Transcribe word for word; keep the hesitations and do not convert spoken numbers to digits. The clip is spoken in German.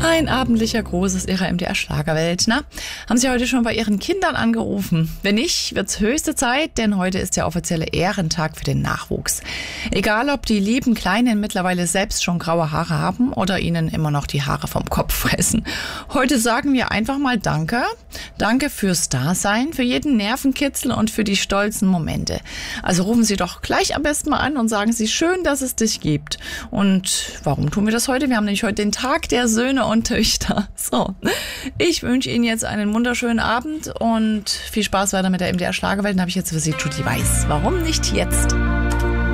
Ein abendlicher Gruß aus Ihrer M D R-Schlagerwelt. Na, haben Sie heute schon bei Ihren Kindern angerufen? Wenn nicht, wird's höchste Zeit, denn heute ist der offizielle Ehrentag für den Nachwuchs. Egal, ob die lieben Kleinen mittlerweile selbst schon graue Haare haben oder ihnen immer noch die Haare vom Kopf fressen. Heute sagen wir einfach mal Danke. Danke fürs Dasein, für jeden Nervenkitzel und für die stolzen Momente. Also rufen Sie doch gleich am besten mal an und sagen Sie, schön, dass es dich gibt. Und warum tun wir das heute? Wir haben nämlich heute den Tag der Söhne und Töchter. So, ich wünsche Ihnen jetzt einen wunderschönen Abend und viel Spaß weiter mit der M D R Schlagerwelt. Dann habe ich jetzt für Sie Judy Weiß. Warum nicht jetzt?